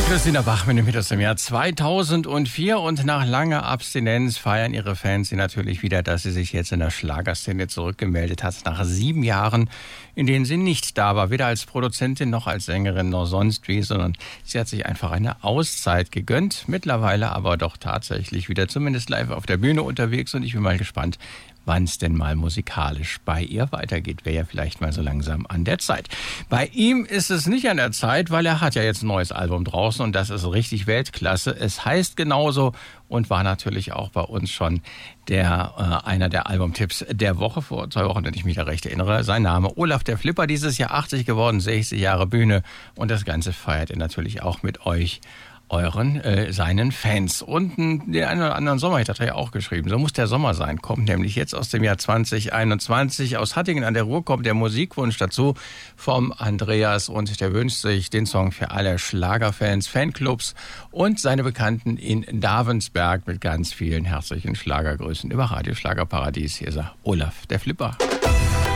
Christina Bachmann mit aus dem Jahr 2004 und nach langer Abstinenz feiern ihre Fans sie natürlich wieder, dass sie sich jetzt in der Schlagerszene zurückgemeldet hat, nach 7 Jahren, in denen sie nicht da war, weder als Produzentin noch als Sängerin noch sonst wie, sondern sie hat sich einfach eine Auszeit gegönnt, mittlerweile aber doch tatsächlich wieder zumindest live auf der Bühne unterwegs und ich bin mal gespannt, wann es denn mal musikalisch bei ihr weitergeht. Wäre ja vielleicht mal so langsam an der Zeit. Bei ihm ist es nicht an der Zeit, weil er hat ja jetzt ein neues Album draußen und das ist richtig Weltklasse. Es heißt genauso und war natürlich auch bei uns schon einer der Albumtipps der Woche vor 2 Wochen, wenn ich mich da recht erinnere. Sein Name Olaf der Flipper, dieses Jahr 80 geworden, 60 Jahre Bühne und das Ganze feiert er natürlich auch mit euch. Seinen Fans. Und den einen oder anderen Sommerhit hat er ja auch geschrieben. So muss der Sommer sein. Kommt nämlich jetzt aus dem Jahr 2021. Aus Hattingen an der Ruhr kommt der Musikwunsch dazu vom Andreas und der wünscht sich den Song für alle Schlagerfans, Fanclubs und seine Bekannten in Davensberg mit ganz vielen herzlichen Schlagergrüßen über Radio Schlagerparadies. Hier ist er, Olaf der Flipper.